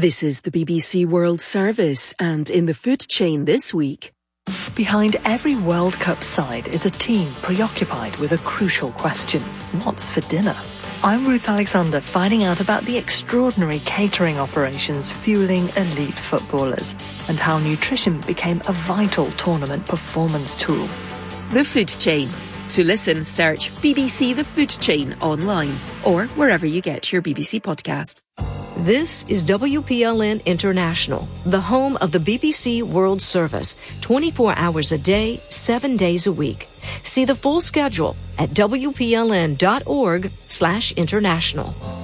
This is the BBC World Service, and in the food chain this week... Behind every World Cup side is a team preoccupied with a crucial question: what's for dinner? I'm Ruth Alexander, finding out about the extraordinary catering operations fueling elite footballers and how nutrition became a vital tournament performance tool. The Food Chain. To listen, search BBC The Food Chain online or wherever you get your BBC podcasts. This is WPLN International, the home of the BBC World Service, 24 hours a day, 7 days a week. See the full schedule at WPLN.org/international.